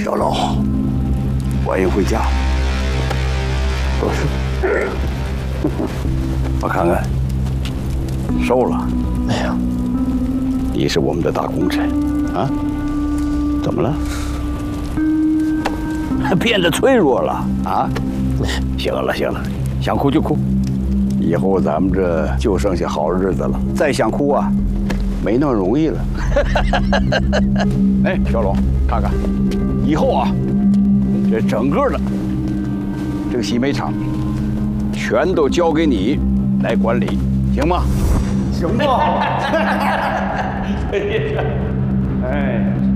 小龙，欢迎回家。我看看，瘦了没有？ 你是我们的大功臣啊，怎么了？变得脆弱了啊？行了行了，想哭就哭，以后咱们这就剩下好日子了。再想哭啊，没那么容易了。哎，小龙，看看，以后啊，这整个的这个洗煤厂，全都交给你来管理，行吗？ 行吧。 哎。